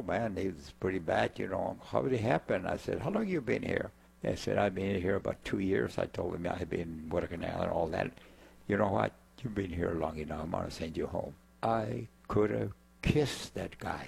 man, it was pretty bad, you know. How did it happen? I said, how long you been here? They said, I've been here about 2 years. I told them I had been working out and all that. You know what? You've been here long enough. I'm going to send you home. I could have kissed that guy.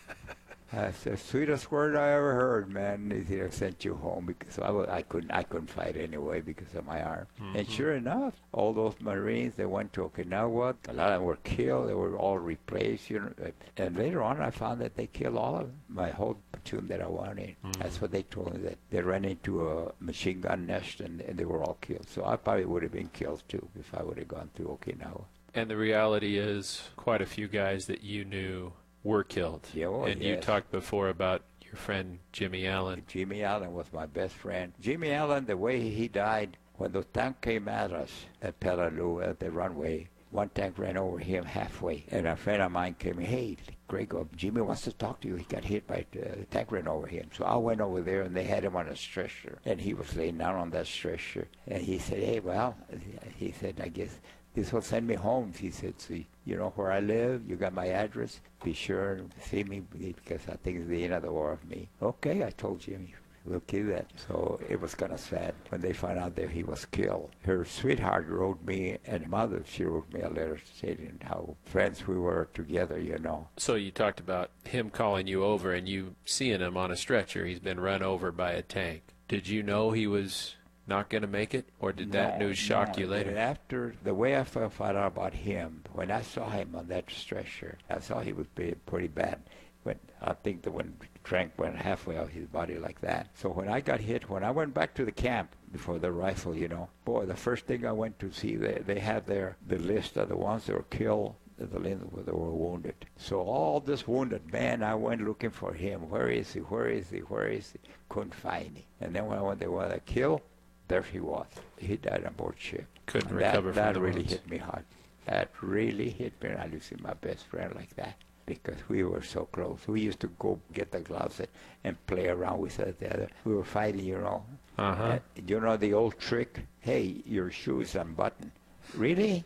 That's the sweetest word I ever heard, man. He sent you home because I couldn't fight anyway because of my arm. Mm-hmm. And sure enough, all those Marines, they went to Okinawa. A lot of them were killed. They were all replaced, you know. And later on, I found that they killed all of them, my whole platoon that I went in. Mm-hmm. That's what they told me, that they ran into a machine gun nest and they were all killed. So I probably would have been killed too if I would have gone through Okinawa. And the reality is, quite a few guys that you knew were killed. Yeah, well, and yes. You talked before about your friend Jimmy Allen. Jimmy Allen was my best friend. Jimmy Allen, the way he died, when the tank came at us at Peleliu at the runway, one tank ran over him halfway, and a friend of mine came, hey, Greg, Jimmy wants to talk to you. He got hit by the tank ran over him. So I went over there, and they had him on a stretcher, and he was laying down on that stretcher. And he said, hey, well, he said, I guess this will send me home. He said, see, you know where I live, you got my address, be sure to see me because I think it's the end of the war of me. Okay, I told Jimmy, we'll kill that. So it was kind of sad when they found out that he was killed. Her sweetheart wrote me, and mother, she wrote me a letter stating how friends we were together, you know. So you talked about him calling you over and you seeing him on a stretcher. He's been run over by a tank. Did you know he was not going to make it, or did that news shock you later? And after the way I found out about him, when I saw him on that stretcher, I saw he was pretty bad. When I think that when Trank went halfway out his body like that. So when I got hit, when I went back to the camp before the rifle, you know, boy, the first thing I went to see, they had there the list of the ones that were killed, the list where they were wounded. So all this wounded man, I went looking for him. Where is he? Where is he? Where is he? Couldn't find him. And then when I went, they were to kill. There he was. He died on board ship. Couldn't recover from the That really wounds. hit me hard. That really hit me. I losing my best friend like that because we were so close. We used to go get the gloves and play around with each other. We were fighting, you know. Uh-huh. You know the old trick? Hey, your shoe is unbuttoned. Really?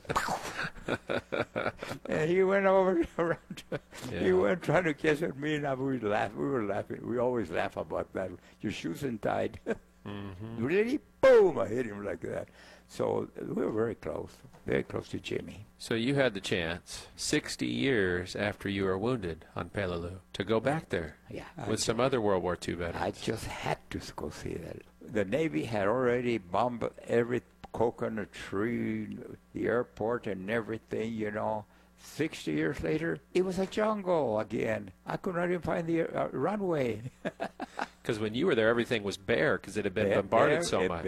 And he went over around. He went trying to catch at me, and we laughed. We were laughing. We always laugh about that. Your shoe's untied. Mm-hmm. Really? Boom! I hit him like that. So we were very close to Jimmy. So you had the chance, 60 years after you were wounded on Peleliu, to go back there with some other World War II veterans. I just had to go see that. The Navy had already bombed every coconut tree, the airport and everything, you know. 60 years later, it was a jungle again. I could not even find the runway. Because when you were there, everything was bare because it had been bombarded so much.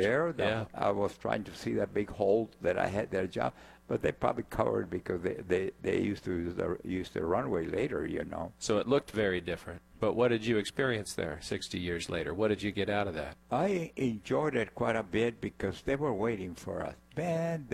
I was trying to see that big hole that I had there, job, but they probably covered because they used to use the runway later, you know. So it looked very different. But what did you experience there 60 years later? What did you get out of that? I enjoyed it quite a bit because they were waiting for us. Man,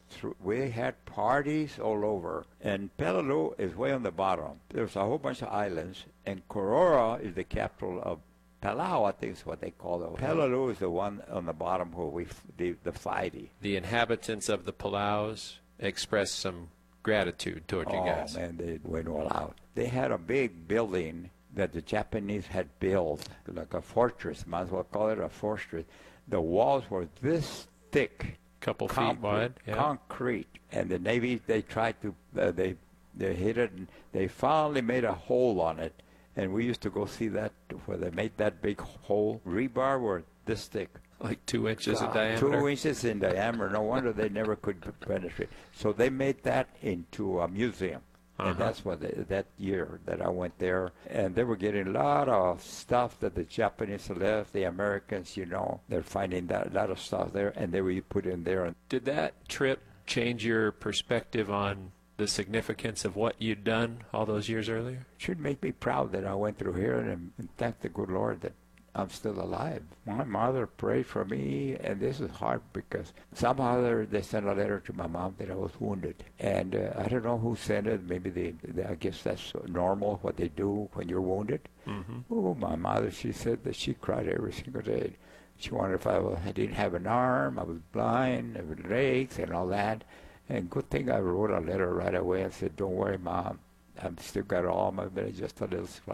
we had parties all over. And Peleliu is way on the bottom. There's a whole bunch of islands, and Korora is the capital of Palau, I think is what they call it. Peleliu is the one on the bottom where we did the fighting. The inhabitants of the Palaus expressed some gratitude toward you guys. Oh, man, they went all out. They had a big building that the Japanese had built, like a fortress, might as well call it a fortress. The walls were this thick. Couple feet wide. Yeah. Concrete. And the Navy, they tried to, they hit it, and they finally made a hole on it. And we used to go see that, where they made that big hole. Rebar were this thick. Like 2 inches in diameter? 2 inches in diameter. No wonder they never could penetrate. So they made that into a museum. And that's what that year that I went there. And they were getting a lot of stuff that the Japanese left, the Americans, you know. They're finding that a lot of stuff there, and they were put in there. Did that trip change your perspective on the significance of what you'd done all those years earlier? It should make me proud that I went through here and thank the good Lord that I'm still alive. My mother prayed for me, and this is hard because somehow they sent a letter to my mom that I was wounded. And I don't know who sent it. Maybe I guess that's normal, what they do when you're wounded. Mm-hmm. Oh, my mother, she said that she cried every single day. She wondered if I didn't have an arm, I was blind, I had legs and all that. And good thing I wrote a letter right away and said, don't worry, Mom. I've still got all my, just a little